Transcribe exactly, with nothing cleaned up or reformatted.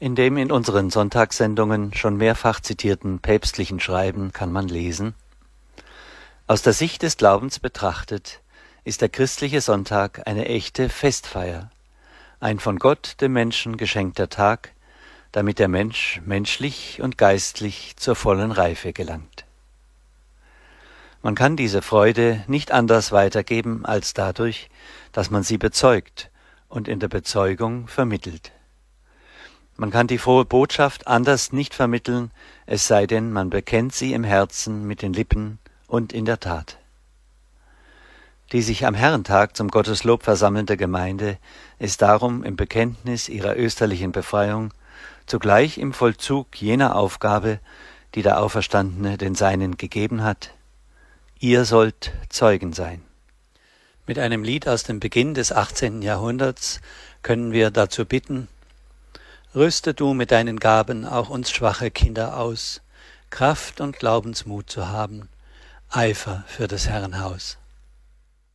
In dem in unseren Sonntagssendungen schon mehrfach zitierten päpstlichen Schreiben kann man lesen: Aus der Sicht des Glaubens betrachtet ist der christliche Sonntag eine echte Festfeier, ein von Gott dem Menschen geschenkter Tag, damit der Mensch menschlich und geistlich zur vollen Reife gelangt. Man kann diese Freude nicht anders weitergeben als dadurch, dass man sie bezeugt und in der Bezeugung vermittelt. Man kann die frohe Botschaft anders nicht vermitteln, es sei denn, man bekennt sie im Herzen mit den Lippen und in der Tat. Die sich am Herrentag zum Gotteslob versammelnde Gemeinde ist darum im Bekenntnis ihrer österlichen Befreiung zugleich im Vollzug jener Aufgabe, die der Auferstandene den Seinen gegeben hat: Ihr sollt Zeugen sein. Mit einem Lied aus dem Beginn des achtzehnten Jahrhunderts können wir dazu bitten: Rüste du mit deinen Gaben auch uns schwache Kinder aus, Kraft und Glaubensmut zu haben, Eifer für des Herrn Haus.